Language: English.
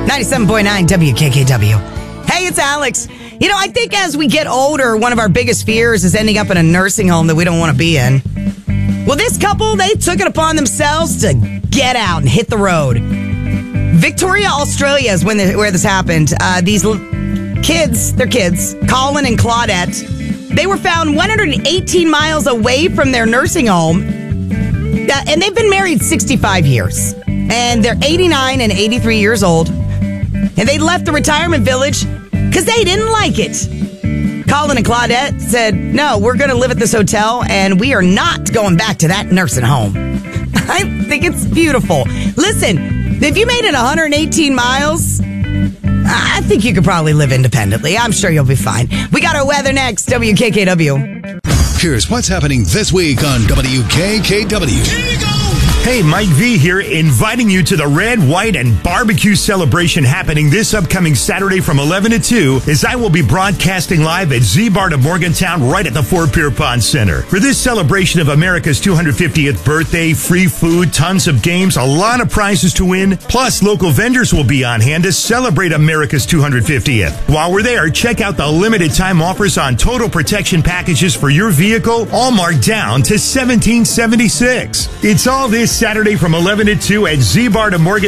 97.9 WKKW. Hey, it's Alex. I think as we get older, one of our biggest fears is ending up in a nursing home that we don't want to be in. Well, this couple, they took it upon themselves to get out and hit the road. Victoria, Australia is where this happened. These kids, they're kids, Colin and Claudette, they were found 118 miles away from their nursing home. And they've been married 65 years. And they're 89 and 83 years old. And they left the retirement village because they didn't like it. Colin and Claudette said, no, we're going to live at this hotel and we are not going back to that nursing home. I think it's beautiful. Listen, if you made it 118 miles, I think you could probably live independently. I'm sure you'll be fine. We got our weather next, WKKW. Here's what's happening this week on WKKW. Here you go. Hey, Mike V here, inviting you to the Red, White, and Barbecue celebration happening this upcoming Saturday from 11 to 2, as I will be broadcasting live at Z-Bar of Morgantown right at the Fort Pierpont Center. For this celebration of America's 250th birthday, free food, tons of games, a lot of prizes to win, plus local vendors will be on hand to celebrate America's 250th. While we're there, check out the limited time offers on total protection packages for your vehicle, all marked down to $17.76. It's all this Saturday from 11 to 2 at Z-Bar of Morgantown.